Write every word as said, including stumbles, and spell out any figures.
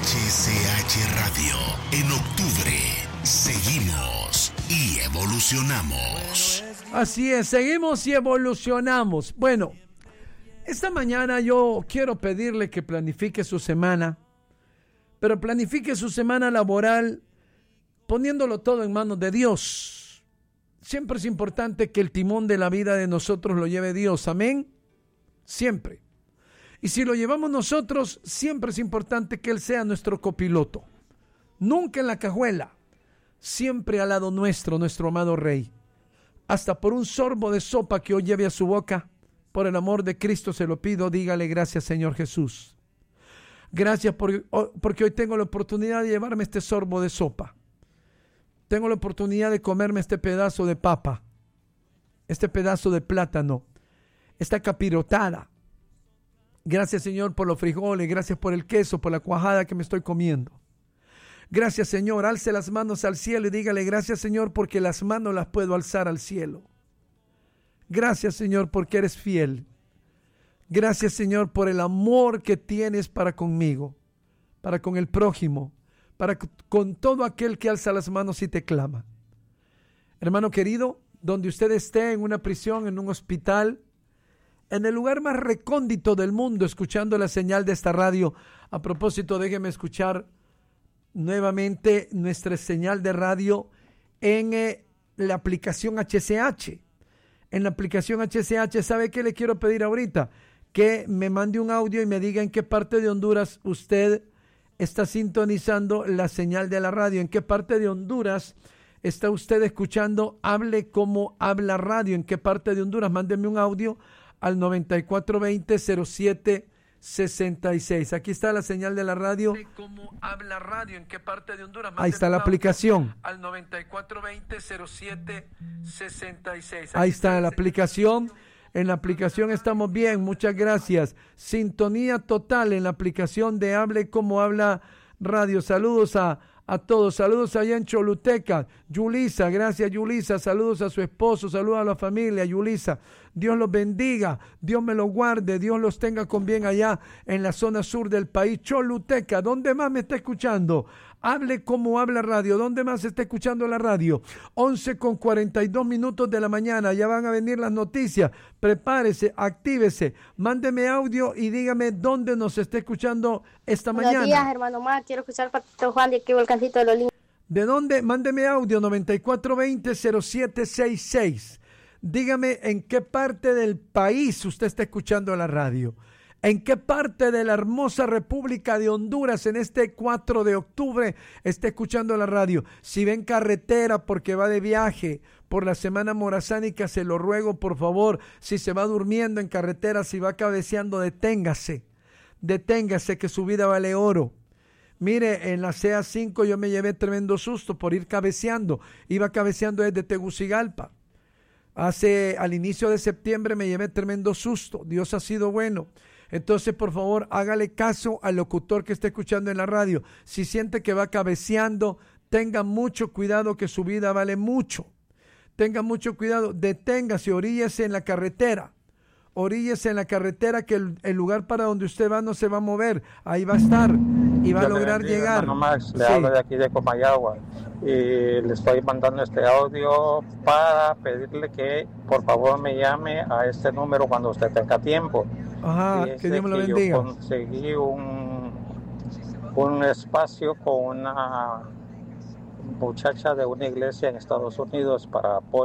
H C H Radio. En octubre seguimos y evolucionamos. Así es, seguimos y evolucionamos. Bueno, esta mañana yo quiero pedirle que planifique su semana, pero planifique su semana laboral poniéndolo todo en manos de Dios. Siempre es importante que el timón de la vida de nosotros lo lleve Dios, amén, siempre. Y si lo llevamos nosotros, siempre es importante que Él sea nuestro copiloto. Nunca en la cajuela, siempre al lado nuestro, nuestro amado Rey. Hasta por un sorbo de sopa que hoy lleve a su boca, por el amor de Cristo se lo pido, dígale gracias Señor Jesús. Gracias por, porque hoy tengo la oportunidad de llevarme este sorbo de sopa. Tengo la oportunidad de comerme este pedazo de papa, este pedazo de plátano, esta capirotada. Gracias, Señor, por los frijoles, gracias por el queso, por la cuajada que me estoy comiendo. Gracias, Señor, alce las manos al cielo y dígale gracias, Señor, porque las manos las puedo alzar al cielo. Gracias, Señor, porque eres fiel. Gracias, Señor, por el amor que tienes para conmigo, para con el prójimo, para con todo aquel que alza las manos y te clama. Hermano querido, donde usted esté, en una prisión, en un hospital, en el lugar más recóndito del mundo, escuchando la señal de esta radio. A propósito, déjeme escuchar nuevamente nuestra señal de radio en eh, la aplicación H C H. En la aplicación H C H, ¿sabe qué le quiero pedir ahorita? Que me mande un audio y me diga en qué parte de Honduras usted está sintonizando la señal de la radio. ¿En qué parte de Honduras está usted escuchando Hable Como Habla Radio? ¿En qué parte de Honduras? Mándeme un audio al noventa y cuatro veinte cero siete sesenta y seis. Aquí está la señal de la radio. ¿Cómo habla radio? ¿En qué parte de Honduras? Ahí está la aplicación. Al noventa y cuatro veinte cero siete sesenta y seis. Ahí está la aplicación. En la aplicación estamos bien, muchas gracias. Sintonía total en la aplicación de Hable Como Habla Radio. Saludos a A todos, saludos allá en Choluteca, Yulisa, gracias Yulisa, saludos a su esposo, saludos a la familia, Yulisa, Dios los bendiga, Dios me los guarde, Dios los tenga con bien allá en la zona sur del país, Choluteca. ¿Dónde más me está escuchando? Hable Como Habla Radio. ¿Dónde más está escuchando la radio? once con cuarenta y dos minutos de la mañana, ya van a venir las noticias, prepárese, actívese, mándeme audio y dígame dónde nos está escuchando esta Buenos mañana. Buenos días, hermano Mar, quiero escuchar Patito Juan de aquí Volcancito de los Lindos. ¿De dónde? Mándeme audio noventa y cuatro veinte cero siete sesenta y seis. Dígame en qué parte del país usted está escuchando la radio. ¿En qué parte de la hermosa República de Honduras en este cuatro de octubre está escuchando la radio? Si va en carretera porque va de viaje por la Semana Morazánica, se lo ruego por favor. Si se va durmiendo en carretera, si va cabeceando, deténgase. Deténgase que su vida vale oro. Mire, en la C A cinco yo me llevé tremendo susto por ir cabeceando. Iba cabeceando desde Tegucigalpa. Hace, al inicio de septiembre me llevé tremendo susto. Dios ha sido bueno. Entonces, por favor, hágale caso al locutor que está escuchando en la radio. Si siente que va cabeceando, tenga mucho cuidado que su vida vale mucho. Tenga mucho cuidado, deténgase, oríllese en la carretera. Oríllese en la carretera que el, el lugar para donde usted va no se va a mover. Ahí va a estar y va a lograr llegar. Max, le sí. hablo de aquí de Comayagua y le estoy mandando este audio para pedirle que por favor me llame a este número cuando usted tenga tiempo. Ajá, que Dios me lo que bendiga. Yo conseguí un, un espacio con una muchacha de una iglesia en Estados Unidos para apoyo.